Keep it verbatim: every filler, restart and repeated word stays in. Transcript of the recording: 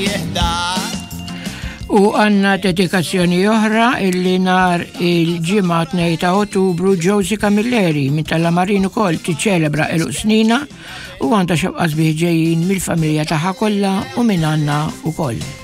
U għanna dedikazzjoni oħra illi nar il-ġimgħa tnejn ta' Ottubru Josie Camilleri minn tal-Lamarin ukoll tiċċelebra eluq snina u għandha xewqa sbieħ ġejjin mill-familja tagħha kollha u minn Anna ukoll.